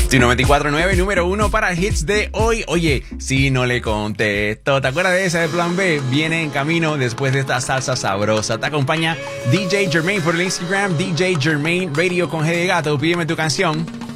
Sí, 94.9, número 1 para hits de hoy. Oye, si no le contesto, ¿te acuerdas de esa de Plan B? Viene en camino después de esta salsa sabrosa. Te acompaña DJ Jermaine por el Instagram, DJ Jermaine Radio con G de Gato. Pídeme tu canción.